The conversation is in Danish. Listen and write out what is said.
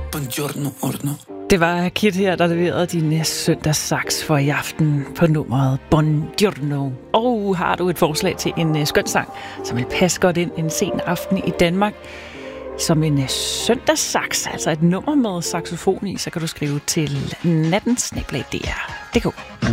Buongiorno, orno. Det var Kit her, der leverede din søndagssaks for i aften på nummeret Buongiorno. Og har du et forslag til en skøn sang, som vil passe godt ind en sen aften i Danmark, som en søndagssaks, altså et nummer med saxofon i, så kan du skrive til natten@dr.dk.